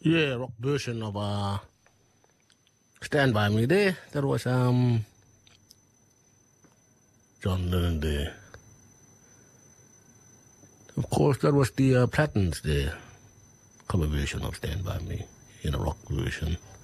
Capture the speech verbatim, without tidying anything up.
Yeah, rock version of uh, Stand By Me there. That was um, John Lennon there. Of course, that was the uh, Plattons there. Cover version of Stand By Me in a rock version.